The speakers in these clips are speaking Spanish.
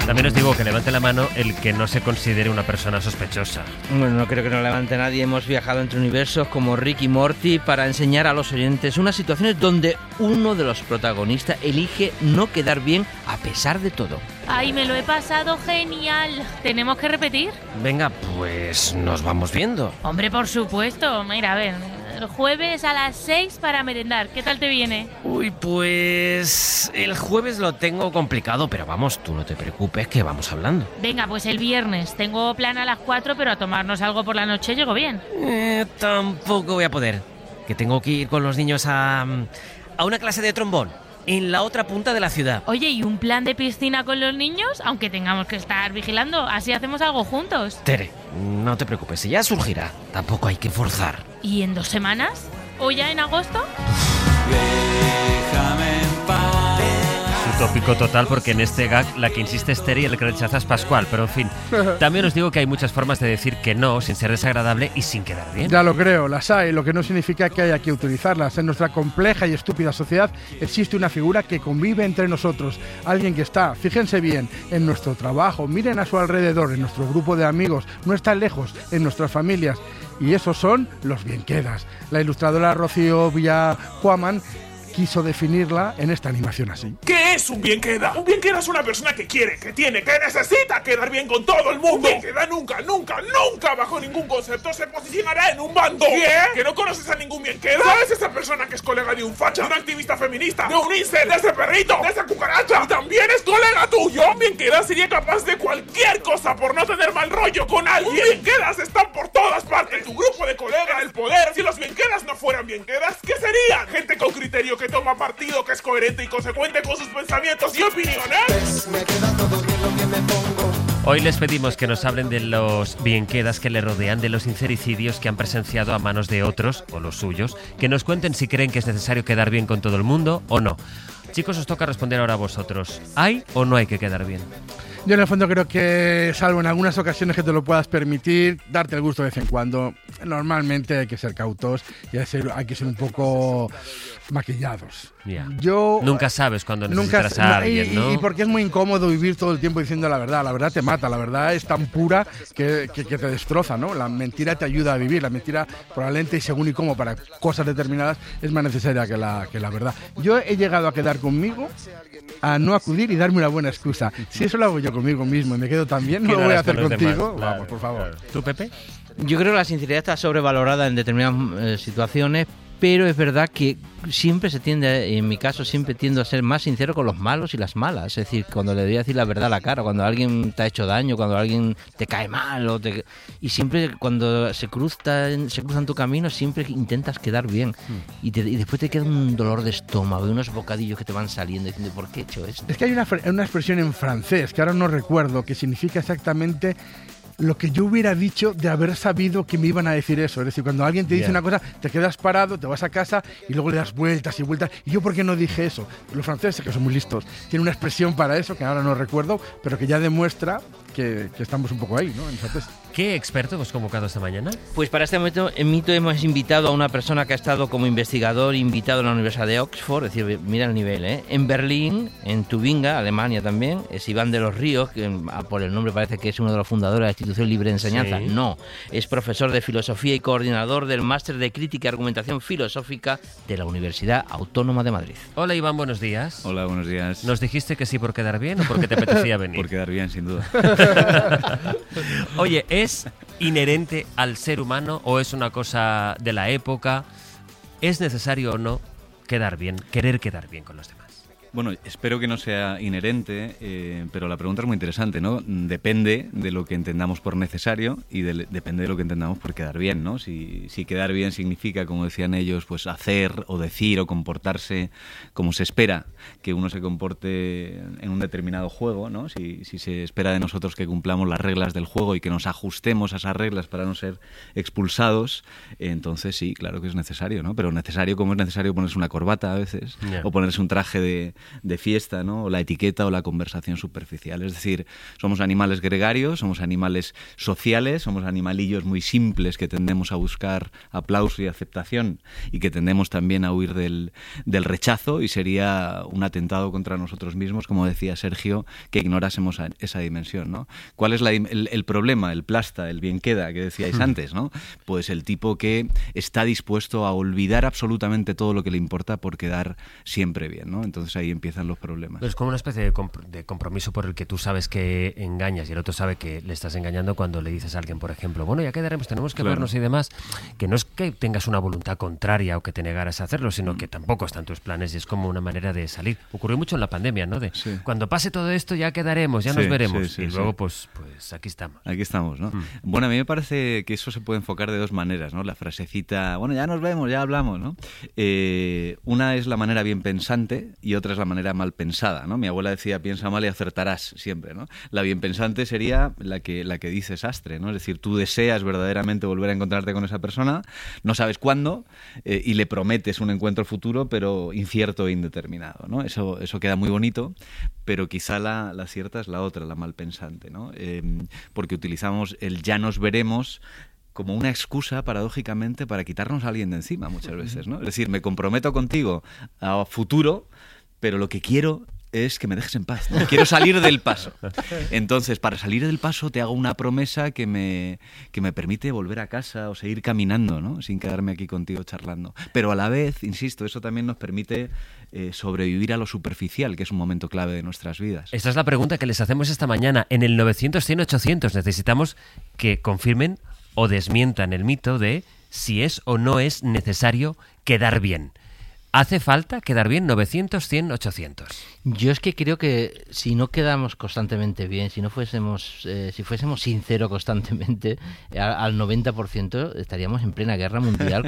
También os digo que levante la mano el que no se considere una persona sospechosa. Bueno, no creo que no levante nadie. Hemos viajado entre universos como Rick y Morty para enseñar a los oyentes unas situaciones donde uno de los protagonistas elige no quedar bien a pesar de todo. ¡Ay, me lo he pasado genial! ¿Tenemos que repetir? Venga, pues nos vamos viendo. Hombre, por supuesto. Mira, a ver, el jueves a las 6 para merendar. ¿Qué tal te viene? Uy, pues el jueves lo tengo complicado, pero vamos, tú no te preocupes que vamos hablando. Venga, pues el viernes. Tengo plan a las 4, pero a tomarnos algo por la noche llego bien. Tampoco voy a poder, que tengo que ir con los niños a una clase de trombón en la otra punta de la ciudad. Oye, ¿y un plan de piscina con los niños? Aunque tengamos que estar vigilando, así hacemos algo juntos. Tere, no te preocupes, ya surgirá. Tampoco hay que forzar. ¿Y en 2 semanas? ¿O ya en agosto? Déjame en paz. Tópico total, porque en este gag la que insiste es Tere y el que rechaza es Pascual, pero en fin. También os digo que hay muchas formas de decir que no sin ser desagradable y sin quedar bien. Ya lo creo, las hay, lo que no significa que haya que utilizarlas. En nuestra compleja y estúpida sociedad existe una figura que convive entre nosotros, alguien que está, fíjense bien, en nuestro trabajo, miren a su alrededor, en nuestro grupo de amigos, no está lejos, en nuestras familias, y esos son los bienquedas. La ilustradora Rocío Villajuaman quiso definirla en esta animación así. ¿Qué es un bienqueda? Un bienqueda es una persona que quiere, que tiene, que necesita quedar bien con todo el mundo. Un bienqueda nunca, bajo ningún concepto, se posicionará en un bando. ¿Qué? ¿Que no conoces a ningún bienqueda? ¿Sabes esa persona que es colega de un facha, de un activista feminista, de un incel, de ese perrito, de esa cucaracha? Y también es colega tuyo. Un bienqueda sería capaz de cualquier cosa por no tener mal rollo con alguien. Bienquedas están por todas partes. En tu grupo de colegas, en el poder. Si los bienquedas no fueran bienquedas, ¿qué serían? Gente con criterio, que toma partido, que es coherente y consecuente con sus pensamientos y opiniones. Hoy les pedimos que nos hablen de los bienquedas que le rodean, de los sincericidios que han presenciado a manos de otros, o los suyos, que nos cuenten si creen que es necesario quedar bien con todo el mundo o no. Chicos, os toca responder ahora a vosotros. ¿Hay o no hay que quedar bien? Yo en el fondo creo que, salvo en algunas ocasiones que te lo puedas permitir, darte el gusto de vez en cuando, normalmente hay que ser cautos y hay que ser un poco maquillados. Yeah. Yo nunca sabes cuando necesitas a alguien, ¿no? Y porque es muy incómodo vivir todo el tiempo diciendo la verdad te mata, la verdad es tan pura que te destroza, ¿no? La mentira te ayuda a vivir, la mentira probablemente y según y cómo para cosas determinadas es más necesaria que la verdad. Yo he llegado a quedar conmigo, a no acudir y darme una buena excusa. Si eso lo hago yo conmigo mismo y me quedo tan bien, no lo voy a hacer contigo. Claro, vamos, por favor. Claro. ¿Tú, Pepe? Yo creo que la sinceridad está sobrevalorada en determinadas situaciones, pero es verdad que siempre en mi caso, siempre tiendo a ser más sincero con los malos y las malas. Es decir, cuando le voy a decir la verdad a la cara, cuando alguien te ha hecho daño, cuando alguien te cae mal. Y siempre cuando se cruzan tu camino, siempre intentas quedar bien. Y después te queda un dolor de estómago y unos bocadillos que te van saliendo diciendo, ¿por qué he hecho esto? Es que hay una expresión en francés, que ahora no recuerdo, que significa exactamente lo que yo hubiera dicho de haber sabido que me iban a decir eso. Es decir, cuando alguien te dice una cosa, te quedas parado, te vas a casa y luego le das vueltas y vueltas. ¿Y yo por qué no dije eso? Los franceses, que son muy listos, tienen una expresión para eso, que ahora no recuerdo, pero que ya demuestra que estamos un poco ahí, ¿no? Entonces, ¿qué experto hemos convocado esta mañana? Pues para este mito hemos invitado a una persona que ha estado como investigador invitado en la Universidad de Oxford, es decir, mira el nivel, ¿eh? En Berlín, en Tubinga, Alemania también, es Iván de los Ríos, que por el nombre parece que es uno de los fundadores de la Institución Libre de Enseñanza. Sí. No, es profesor de filosofía y coordinador del Máster de Crítica y Argumentación Filosófica de la Universidad Autónoma de Madrid. Hola Iván, buenos días. Hola, buenos días. ¿Nos dijiste que sí por quedar bien o porque te apetecía venir? Por quedar bien, sin duda. Oye, ¿es inherente al ser humano o es una cosa de la época? ¿Es necesario o no quedar bien, querer quedar bien con los demás? Bueno, espero que no sea inherente, pero la pregunta es muy interesante, ¿no? Depende de lo que entendamos por necesario y depende de lo que entendamos por quedar bien, ¿no? Si quedar bien significa, como decían ellos, pues hacer o decir o comportarse como se espera que uno se comporte en un determinado juego, ¿no? Si se espera de nosotros que cumplamos las reglas del juego y que nos ajustemos a esas reglas para no ser expulsados, entonces sí, claro que es necesario, ¿no? Pero necesario como es necesario ponerse una corbata a veces, o ponerse un traje de de fiesta, ¿no? O la etiqueta o la conversación superficial. Es decir, somos animales gregarios, somos animales sociales, somos animalillos muy simples que tendemos a buscar aplauso y aceptación y que tendemos también a huir del rechazo, y sería un atentado contra nosotros mismos, como decía Sergio, que ignorásemos esa dimensión, ¿no? ¿Cuál es el problema? El plasta, el bien queda que decíais antes, ¿no? Pues el tipo que está dispuesto a olvidar absolutamente todo lo que le importa por quedar siempre bien, ¿no? Entonces ahí empiezan los problemas. Pero es como una especie de compromiso por el que tú sabes que engañas y el otro sabe que le estás engañando cuando le dices a alguien, por ejemplo, bueno, ya quedaremos, tenemos que vernos y demás, que no es que tengas una voluntad contraria o que te negaras a hacerlo, sino que tampoco está en tus planes y es como una manera de salir. Ocurrió mucho en la pandemia, ¿no? Cuando pase todo esto ya quedaremos, ya nos veremos. Y luego pues aquí estamos. Aquí estamos, ¿no? Bueno, a mí me parece que eso se puede enfocar de dos maneras, ¿no? La frasecita, bueno, ya nos vemos, ya hablamos, ¿no? Una es la manera bien pensante y otra es la manera mal pensada, ¿no? Mi abuela decía, piensa mal y acertarás siempre, ¿no? La bien pensante sería la que dice Sastre, ¿no? Es decir, tú deseas verdaderamente volver a encontrarte con esa persona, no sabes cuándo, y le prometes un encuentro futuro, pero incierto e indeterminado, ¿no? Eso queda muy bonito, pero quizá la cierta es la otra, la mal pensante, ¿no? Porque utilizamos el ya nos veremos como una excusa, paradójicamente, para quitarnos a alguien de encima muchas veces, ¿no? Es decir, me comprometo contigo a futuro, pero lo que quiero es que me dejes en paz, ¿no? Quiero salir del paso. Entonces, para salir del paso te hago una promesa que me permite volver a casa o seguir caminando, ¿no? Sin quedarme aquí contigo charlando. Pero a la vez, insisto, eso también nos permite sobrevivir a lo superficial, que es un momento clave de nuestras vidas. Esta es la pregunta que les hacemos esta mañana. En el 900-100-800 necesitamos que confirmen o desmientan el mito de si es o no es necesario quedar bien. ¿Hace falta quedar bien? 900-100-800. Yo es que creo que si no quedamos constantemente bien, si fuésemos sinceros constantemente, al 90% estaríamos en plena guerra mundial.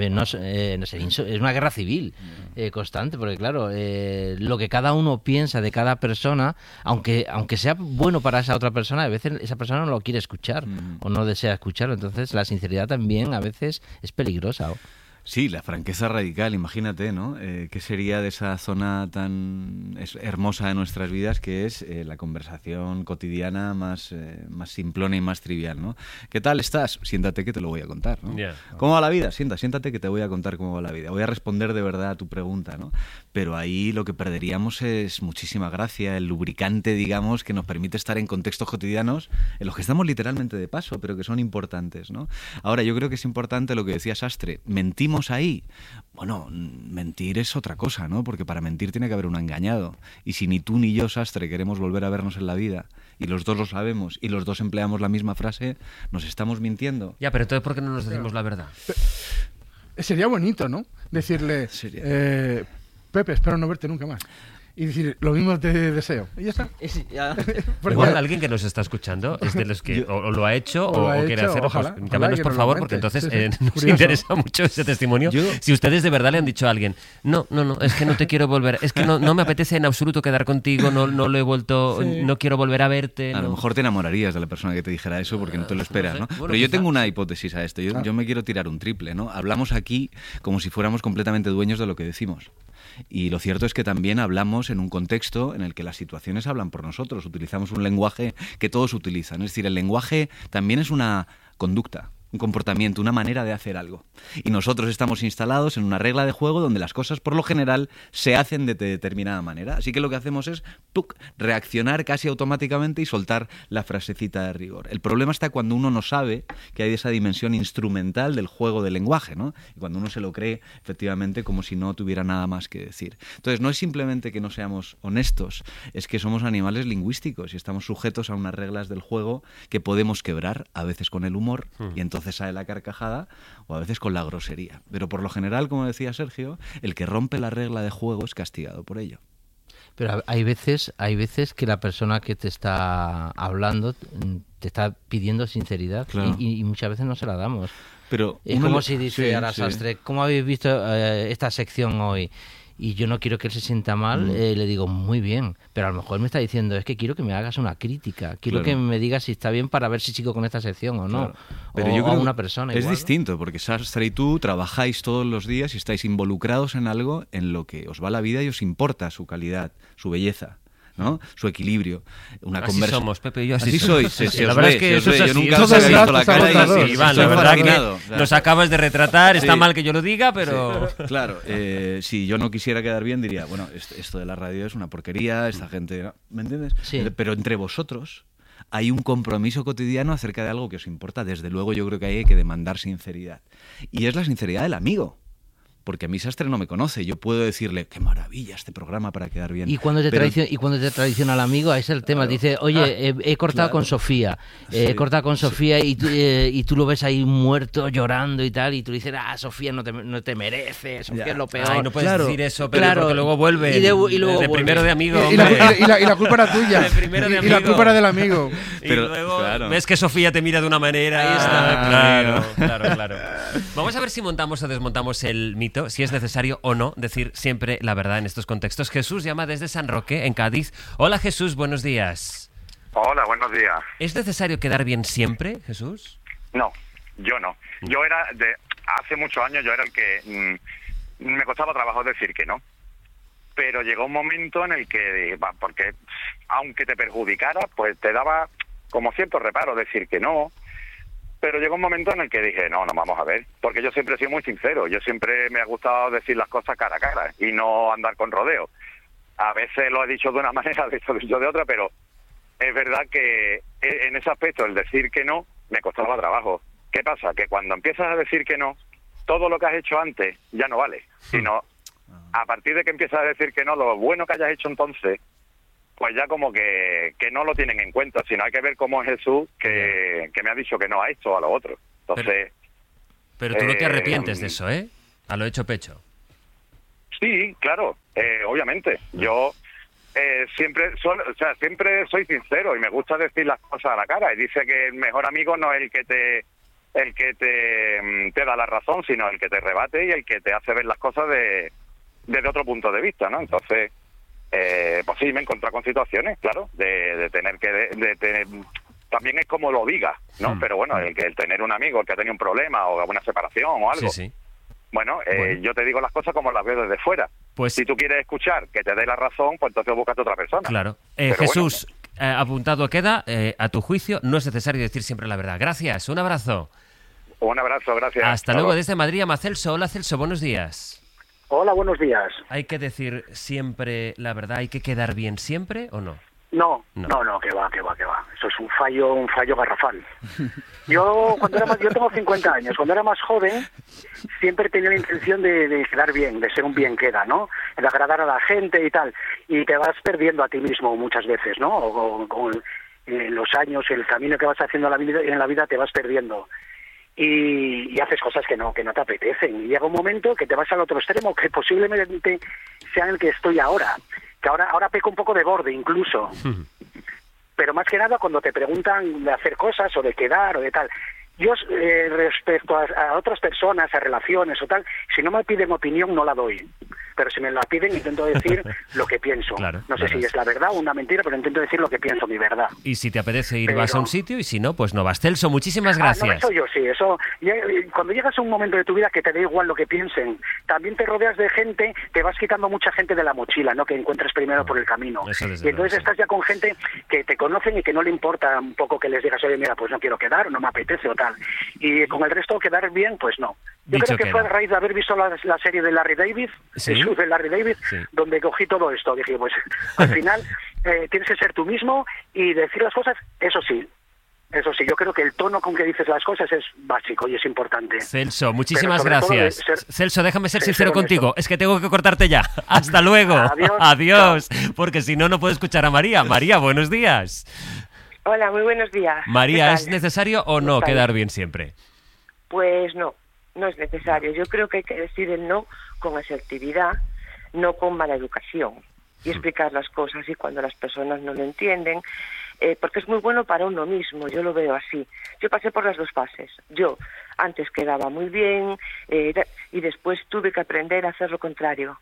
Es una guerra civil constante, porque claro, lo que cada uno piensa de cada persona, aunque sea bueno para esa otra persona, a veces esa persona no lo quiere escuchar o no desea escucharlo. Entonces la sinceridad también a veces es peligrosa. Sí, la franqueza radical, imagínate, ¿no? ¿Qué sería de esa zona tan hermosa de nuestras vidas que es la conversación cotidiana más simplona y más trivial, ¿no? ¿Qué tal estás? Siéntate que te lo voy a contar, ¿no? Yeah. ¿Cómo va la vida? Siéntate que te voy a contar cómo va la vida. Voy a responder de verdad a tu pregunta, ¿no? Pero ahí lo que perderíamos es muchísima gracia, el lubricante, digamos, que nos permite estar en contextos cotidianos en los que estamos literalmente de paso, pero que son importantes, ¿no? Ahora, yo creo que es importante lo que decía Sastre. ¿Mentimos ahí? Bueno, mentir es otra cosa, ¿no? Porque para mentir tiene que haber un engañado. Y si ni tú ni yo, Sastre, queremos volver a vernos en la vida, y los dos lo sabemos, y los dos empleamos la misma frase, nos estamos mintiendo. Ya, pero entonces, ¿por qué no nos decimos la verdad? Sería bonito, ¿no? Decirle, Pepe, espero no verte nunca más. Y decir, lo mismo te deseo. Y ya está. Igual alguien que nos está escuchando es de los que o lo ha hecho o quiere hacerlo. Ojalá, pues, llámenos, por favor, porque entonces nos Curioso. interesa mucho ese testimonio. Si ustedes de verdad le han dicho a alguien, no, es que no te quiero volver, es que no me apetece en absoluto quedar contigo, no lo he vuelto, no quiero volver a verte. A lo mejor te enamorarías de la persona que te dijera eso porque no te lo esperas, ¿no? Bueno, pero yo tengo una hipótesis a esto. Yo me quiero tirar un triple, ¿no? Hablamos aquí como si fuéramos completamente dueños de lo que decimos. Y lo cierto es que también hablamos en un contexto en el que las situaciones hablan por nosotros. Utilizamos un lenguaje que todos utilizan. Es decir, el lenguaje también es una conducta, un comportamiento, una manera de hacer algo. Y nosotros estamos instalados en una regla de juego donde las cosas, por lo general, se hacen de determinada manera. Así que lo que hacemos es reaccionar casi automáticamente y soltar la frasecita de rigor. El problema está cuando uno no sabe que hay esa dimensión instrumental del juego del lenguaje, ¿no? Y cuando uno se lo cree, efectivamente, como si no tuviera nada más que decir. Entonces, no es simplemente que no seamos honestos, es que somos animales lingüísticos y estamos sujetos a unas reglas del juego que podemos quebrar, a veces con el humor, y entonces sale la carcajada, o a veces con la grosería. Pero por lo general, como decía Sergio, el que rompe la regla de juego es castigado por ello. Pero hay veces que la persona que te está hablando te está pidiendo sinceridad, claro. y muchas veces no se la damos. Pero es como si dice ahora Sastre, ¿cómo habéis visto esta sección hoy? y yo no quiero que él se sienta mal, le digo, muy bien, pero a lo mejor me está diciendo, es que quiero que me hagas una crítica, quiero que me digas si está bien para ver si sigo con esta sección o no. Pero o yo creo a una persona es igual, distinto, porque Sastre y tú trabajáis todos los días y estáis involucrados en algo en lo que os va la vida y os importa su calidad, su belleza, ¿no? Su equilibrio. Una Así somos, Pepe y yo, así sois. La verdad es que eso es yo así. nunca Eso os es había así. visto la cara y Iván, la estoy verdad fascinado. que nos acabas de retratar. Está Sí. mal que yo lo diga, pero... Sí, claro, si yo no quisiera quedar bien, diría, bueno, esto de la radio es una porquería, esta gente... ¿no? ¿Me entiendes? Sí. Pero entre vosotros hay un compromiso cotidiano acerca de algo que os importa. Desde luego yo creo que hay que demandar sinceridad. Y es la sinceridad del amigo. Porque a mí Sastre no me conoce. Yo puedo decirle, qué maravilla este programa para quedar bien. Y cuando te, traiciona el amigo, ahí es el tema. Claro. Dice, oye, he cortado con Sofía. He Sí. cortado con Sofía y tú lo ves ahí muerto, llorando y tal. Y tú dices, Sofía no te merece. Sofía es lo peor. Ay, no puedes Claro, decir eso, pero claro. porque luego vuelve. Y luego de vuelve. primero de amigo, Y la, hombre. y la culpa era tuya. De primero de y la amigo. culpa era del amigo. Y Pero, luego claro. ves que Sofía te mira de una manera. Ahí está. Claro. Vamos a ver si montamos o desmontamos el mito, si es necesario o no decir siempre la verdad en estos contextos. Jesús llama desde San Roque, en Cádiz. Hola Jesús, buenos días. Hola, buenos días. ¿Es necesario quedar bien siempre, Jesús? No, yo no. Yo era hace muchos años yo era el que me costaba trabajo decir que no. Pero llegó un momento en el que, porque aunque te perjudicara, pues te daba como cierto reparo decir que no. Pero llegó un momento en el que dije, no, vamos a ver, porque yo siempre he sido muy sincero, yo siempre me ha gustado decir las cosas cara a cara y no andar con rodeo. A veces lo he dicho de una manera, de otra, pero es verdad que en ese aspecto el decir que no me costaba trabajo. ¿Qué pasa? Que cuando empiezas a decir que no, todo lo que has hecho antes ya no vale, sino a partir de que empiezas a decir que no, lo bueno que hayas hecho entonces, pues ya como que no lo tienen en cuenta, sino hay que ver cómo es Jesús que me ha dicho que no a esto o a lo otro. Entonces, Pero tú no te arrepientes de eso, ¿eh? A lo hecho pecho. sí, claro, obviamente. Yo siempre soy sincero y me gusta decir las cosas a la cara. Y dice que el mejor amigo no es el que te da la razón, sino el que te rebate y el que te hace ver las cosas desde otro punto de vista, ¿no? Entonces, pues sí, me he encontrado con situaciones, claro, de tener que... también es como lo diga, ¿no? Pero bueno, el tener un amigo el que ha tenido un problema o una separación o algo. Sí. Bueno, yo te digo las cosas como las veo desde fuera. Pues si tú quieres escuchar que te dé la razón, pues entonces búscate otra persona. Claro. Pero Jesús, apuntado queda, a tu juicio, no es necesario decir siempre la verdad. Gracias, un abrazo. Un abrazo, gracias. Hasta luego, desde Madrid, llama Celso. Hola Celso, buenos días. Hola, buenos días. ¿Hay que decir siempre la verdad? ¿Hay que quedar bien siempre o no? No, No. que va. Eso es un fallo garrafal. Yo tengo 50 años. Cuando era más joven, siempre tenía la intención de quedar bien, de ser un bien queda, ¿no? De agradar a la gente y tal. Y te vas perdiendo a ti mismo muchas veces, ¿no? O con los años, el camino que vas haciendo en la vida te vas perdiendo. Y haces cosas que no te apetecen. Y llega un momento que te vas al otro extremo, que posiblemente sea el que estoy ahora. Que ahora peco un poco de borde incluso. Pero más que nada cuando te preguntan de hacer cosas o de quedar o de tal. Yo respecto a otras personas, a relaciones o tal, si no me piden opinión no la doy. Pero si me la piden intento decir lo que pienso. Claro, no sé si es la verdad o una mentira, pero intento decir lo que pienso, mi verdad. Y si te apetece ir, Pero... vas a un sitio, y si no, pues no vas. Celso, muchísimas gracias. No, eso yo sí, eso. Cuando llegas a un momento de tu vida que te da igual lo que piensen, también te rodeas de gente, te vas quitando mucha gente de la mochila, ¿no? Que encuentres primero por el camino. Eso desde Y entonces luego, estás ya con gente que te conocen y que no le importa un poco que les digas, oye, mira, pues no quiero quedar, no me apetece o tal. Y con el resto quedar bien, pues no. Yo Dicho creo que queda. fue a raíz de haber visto la serie de Larry David, ¿Sí? el show de Larry David, Sí. donde cogí todo esto. Dije, pues al final tienes que ser tú mismo y decir las cosas, eso sí, yo creo que el tono con que dices las cosas es básico y es importante. Celso, muchísimas Pero sobre todo gracias. Celso, déjame ser de sincero ser honesto. contigo. Es que tengo que cortarte ya. Hasta luego. Adiós. Porque si no, no puedo escuchar a María. María, buenos días. Hola, muy buenos días. María, ¿Qué ¿es tal? necesario o no ¿Cómo estáis? quedar bien siempre? Pues no es necesario. Yo creo que hay que decir el no con asertividad, no con mala educación, y explicar las cosas y cuando las personas no lo entienden, porque es muy bueno para uno mismo, yo lo veo así. Yo pasé por las dos fases. Yo antes quedaba muy bien y después tuve que aprender a hacer lo contrario.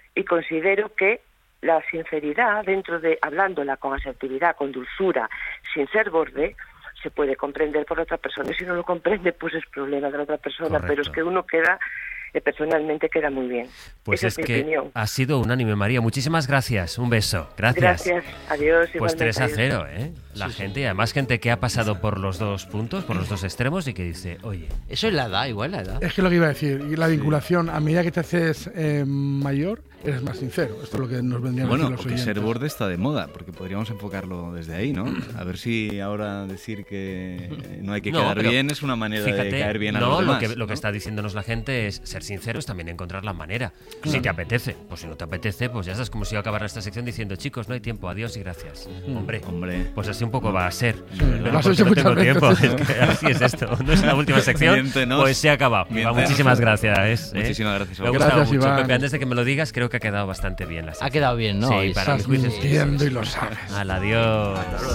Y considero que la sinceridad, hablándola con asertividad, con dulzura, sin ser borde, se puede comprender por otra persona. Y si no lo comprende, pues es problema de la otra persona. Correcto. Pero es que uno personalmente queda muy bien. Pues Esa es mi que opinión. ha sido unánime, María. Muchísimas gracias. Un beso. Gracias. Gracias. Adiós. Pues igualmente, 3-0, adiós. ¿eh? La gente, y además gente que ha pasado por los dos puntos, por los dos extremos y que dice, oye... Eso es la edad, igual la edad. Es que lo que iba a decir, y la vinculación, a medida que te haces mayor, eres más sincero. Esto es lo que nos vendrían a Bueno, decir los o que oyentes. ser borde está de moda, porque podríamos enfocarlo desde ahí, ¿no? A ver si ahora decir que no hay que quedar pero bien es una manera fíjate, de caer bien a no, los demás. lo que ¿no? está diciéndonos la gente es ser sinceros, también encontrar la manera. Si te apetece, pues si no te apetece, pues ya sabes, como si yo acabara esta sección diciendo, chicos, no hay tiempo, adiós y gracias. Hombre, pues así un poco va a ser. lo has Porque hecho no tengo muchas tiempo, veces. es que así es esto. No es la última sección, Miéntenos. pues se ha acabado. Miéntenos. Muchísimas gracias. Muchísimas gracias. Me ha gustado Gracias, mucho, Iván. Pepe. Antes de que me lo digas, creo que ha quedado bastante bien la sección. Ha quedado bien, ¿no? Sí, Y para mi Estás juicio sí. mintiendo y lo sabes. Al adiós.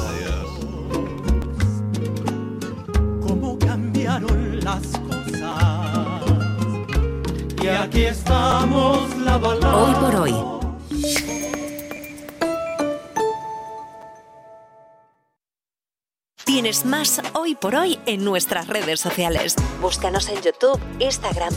Cómo cambiaron las cosas. Y aquí estamos la balada. Hoy por hoy. Tienes más Hoy por Hoy en nuestras redes sociales. Búscanos en YouTube, Instagram